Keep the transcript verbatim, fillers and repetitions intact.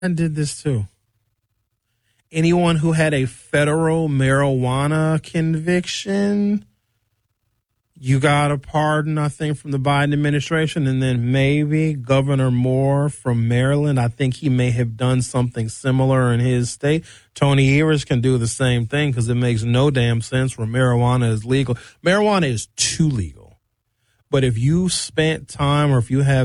did this too. Anyone who had a federal marijuana conviction, you got a pardon, I think, from the Biden administration. And then maybe Governor Moore from Maryland, I think he may have done something similar in his state. Tony Evers can do the same thing because it makes no damn sense where marijuana is legal. Marijuana is too legal. But if you spent time or if you have